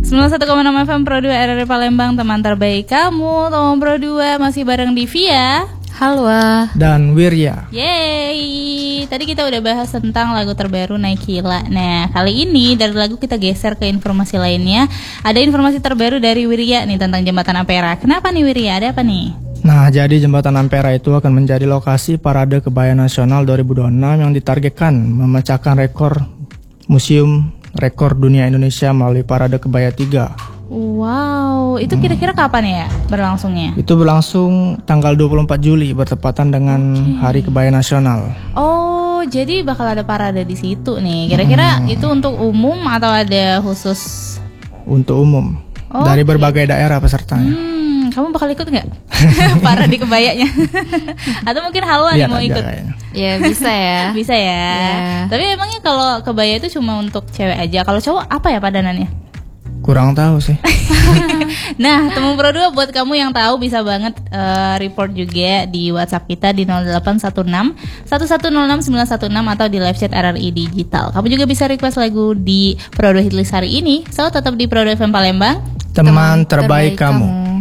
91,6 FM Pro 2 RRI Palembang, teman terbaik kamu. Teman Pro 2 masih bareng Divia, Halwa, dan Wirya. Yeay. Tadi kita udah bahas tentang lagu terbaru Naikila. Nah, kali ini dari lagu kita geser ke informasi lainnya. Ada informasi terbaru dari Wirya nih tentang Jembatan Ampera. Kenapa nih Wirya? Ada apa nih? Nah, jadi Jembatan Ampera itu akan menjadi lokasi Parade Kebaya Nasional 2026 yang ditargetkan memecahkan rekor Museum Rekor Dunia Indonesia melalui Parade Kebaya 3. Wow, itu kira-kira kapan ya berlangsungnya? Itu berlangsung tanggal 24 Juli bertepatan dengan Hari Kebaya Nasional. Oh, jadi bakal ada parade di situ nih. Kira-kira itu untuk umum atau ada khusus? Untuk umum, dari berbagai daerah pesertanya. Kamu bakal ikut nggak? Parade kebayanya? Atau mungkin Halwa nih mau ikut? Kayaknya. ya bisa ya. Bisa ya. Tapi emangnya kalau kebaya itu cuma untuk cewek aja. Kalau cowok apa ya padanannya? Kurang tahu sih. Nah, Temu Pro 2 buat kamu yang tahu bisa banget report juga di WhatsApp kita di 0816 1106 916 atau di live chat RRI Digital. Kamu juga bisa request lagu di Pro 2 Hitlist hari ini. So, tetap di Pro 2 FM Palembang. Teman terbaik kamu.